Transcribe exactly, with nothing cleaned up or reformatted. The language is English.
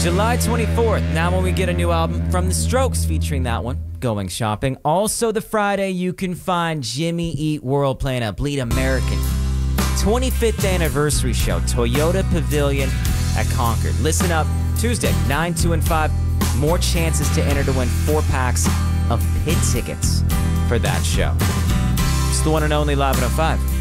July twenty-fourth, now when we get a new album from The Strokes featuring that one, Going Shopping. Also the Friday, you can find Jimmy Eat World playing at Bleed American. twenty-fifth anniversary show, Toyota Pavilion at Concord. Listen up, Tuesday, nine, two, and five. More chances to enter to win four packs of pit tickets for that show. It's the one and only Live one oh five.